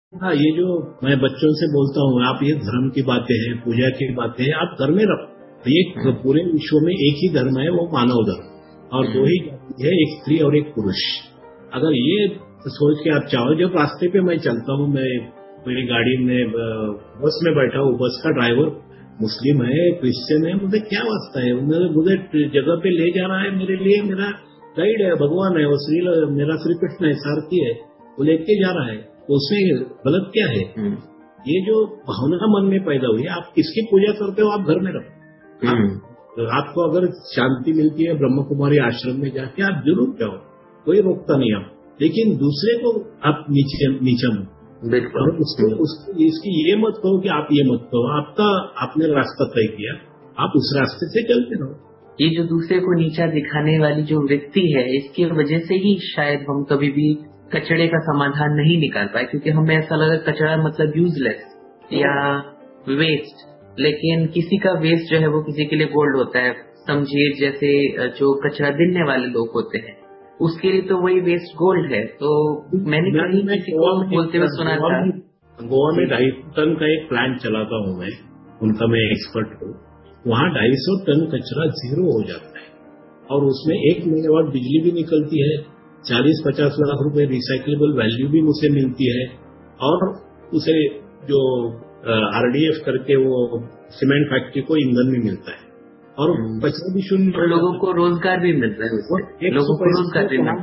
हाँ, ये जो मैं बच्चों से बोलता हूँ, आप ये धर्म की बातें हैं, पूजा की बातें हैं, आप घर में रखो। ये हम्म। पूरे विश्व में एक ही धर्म है, वो मानव धर्म, और दो हम्म। ही जाति है, एक स्त्री और एक पुरुष। अगर ये सोच के आप चाहो, जब रास्ते पे मैं चलता हूँ, मैं मेरी गाड़ी में बस में बैठा हूँ, बस का ड्राइवर मुस्लिम है, क्रिश्चियन है, मुझे क्या वास्ता है, मुझे जगह पे ले जा रहा है, मेरे लिए मेरा गाइड है, भगवान है, वो मेरा श्री कृष्ण है, सारथी है, वो लेके जा रहा है, तो उसमें गलत क्या है? हम्म। ये जो भावना मन में पैदा हुई है, आप किसकी पूजा करते हो, आप घर में रखो। हम्म। आपको अगर शांति मिलती है ब्रह्म कुमारी आश्रम में जाके, आप जरूर जाओ, कोई रोकता नहीं आप, लेकिन दूसरे को आप नीचे नीचा मत, बिल्कुल। और उसको उसको इसकी ये मत कहो कि आप ये मत कहो। आपका आपने रास्ता तय किया, आप उस रास्ते से चलते रहो। ये जो दूसरे को नीचा दिखाने वाली जो वृत्ति है, इसकी वजह से ही शायद हम कभी भी कचड़े का समाधान नहीं निकाल पाए, क्योंकि हमें ऐसा लगा कचड़ा मतलब यूजलेस या वेस्ट। लेकिन किसी का वेस्ट जो है वो किसी के लिए गोल्ड होता है। समझिए जैसे जो कचरा गिनने वाले लोग होते हैं, उसके लिए तो वही वेस्ट गोल्ड है। तो मैंने कहीं मैं किसी को बोलते हुए सुना था। गोवा में जी। 250 टन का एक प्लांट चलाता हूँ मैं, उनका मैं एक्सपर्ट हूँ। वहाँ 250 टन कचरा जीरो हो जाता है, और उसमें 1 मेगावाट बिजली भी निकलती है, 40-50 लाख रुपए रिसाइक्लेबल वैल्यू भी मुझे मिलती है, और उसे जो आरडीएफ करके वो सीमेंट फैक्ट्री को ईंधन भी मिलता है, और कचरा भी शून्य और हो लोगों जाता को रोजगार भी मिल रहा है है। उससे। और एक सौ लोगों को पैंसठ रोजगार भी मिल।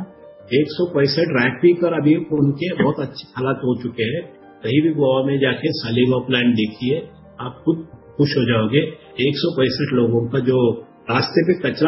165 रैक भी कर अभी उनके बहुत अच्छे हालात हो चुके हैं। कहीं भी गोवा में जाके सालीगांव प्लांट देखिए, आप खुद खुश हो जाओगे। 165 लोगों का जो रास्ते पे कचरा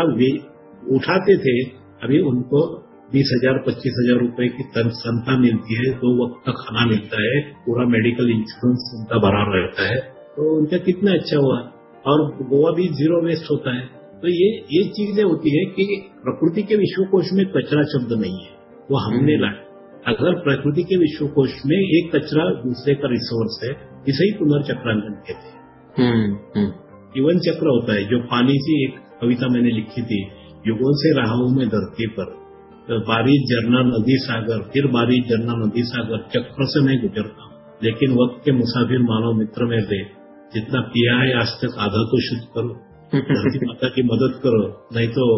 उठाते थे, अभी उनको 20,000-25,000 रुपए की तनख्वाह मिलती है, 2 वक्त का खाना मिलता है, पूरा मेडिकल इंश्योरेंस उनका भरा रहता है, तो उनका कितना अच्छा हुआ। और गोवा भी जीरो वेस्ट होता है। तो ये चीजें होती है कि प्रकृति के विश्वकोश में कचरा शब्द नहीं है, वो हमने लाया। अगर प्रकृति के विश्वकोश में एक कचरा दूसरे का रिसोर्स है, इसे ही पुनर्चक्रांतन कहते हैं। जीवन चक्र होता है, जो पानी की एक कविता मैंने लिखी थी, युगों से रहा हूं मैं धरती पर, तो बारिश झरना नदी सागर, फिर बारिश झरना नदी सागर, चक्र से मैं गुजरता हूँ, लेकिन वक्त के मुसाफिर मानो मित्र मेरे, जितना पिया है आज तक आधा तो शुद्ध करो। धरती माता की मदद करो, नहीं तो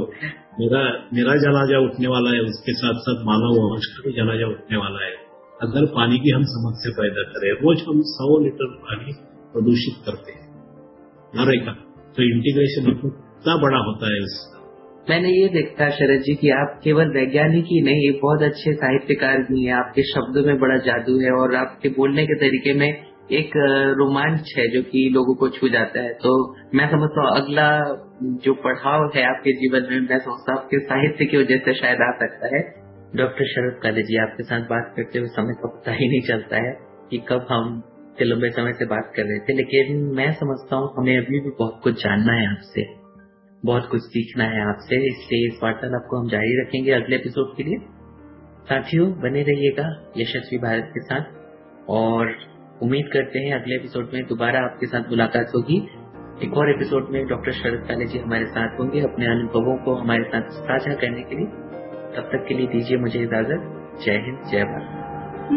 मेरा जनाजा उठने वाला है, उसके साथ साथ मानव वंश का भी जनाजा उठने वाला है। अगर पानी की हम समस्या पैदा करें, रोज हम 100 लीटर पानी प्रदूषित करते हैं हर एक का, तो इंटीग्रेशन इतना बड़ा होता है इसका। मैंने ये देखा शरद जी कि आप केवल वैज्ञानिक ही नहीं, एक बहुत अच्छे साहित्यकार भी हैं। आपके शब्दों में बड़ा जादू है और आपके बोलने के तरीके में एक रोमांच है जो कि लोगों को छू जाता है। तो मैं समझता हूँ अगला जो पड़ाव है आपके जीवन में, मैं समझता हूँ आपके साहित्य की वजह से शायद आ सकता है। डॉक्टर शरद काले जी, आपके साथ बात करते हुए समय का पता ही नहीं चलता है कि कब हम इतने लंबे समय से बात कर रहे थे। लेकिन मैं समझता हूँ हमें अभी भी बहुत कुछ जानना है आपसे, बहुत कुछ सीखना है आपसे, इसलिए इस वार्तालाप को हम जारी रखेंगे अगले एपिसोड के लिए। साथियों, बने रहिएगा यशस्वी भारत के साथ, और उम्मीद करते हैं अगले एपिसोड में दोबारा आपके साथ मुलाकात होगी। एक और एपिसोड में डॉक्टर शरद काले जी हमारे साथ होंगे अपने अनुभवों को हमारे साथ साझा करने के लिए। तब तक के लिए दीजिए मुझे इजाजत। जय हिंद, जय भारत।